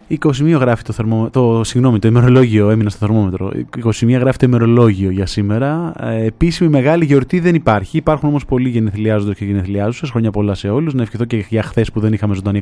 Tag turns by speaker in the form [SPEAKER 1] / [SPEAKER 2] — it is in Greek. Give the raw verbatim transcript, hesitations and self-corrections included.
[SPEAKER 1] είκοσι μία γράφει το, θερμο... το, συγγνώμη, το ημερολόγιο, έμεινα στο θερμόμετρο. είκοσι μία γράφει το ημερολόγιο για σήμερα. Ε, επίσημη μεγάλη γιορτή δεν υπάρχει. Υπάρχουν όμως πολλοί γενεθλιάζοντες και γενεθλιάζουσες. Χρόνια πολλά σε όλους. Να ευχηθώ και για χθες που δεν είχαμε ζωντανή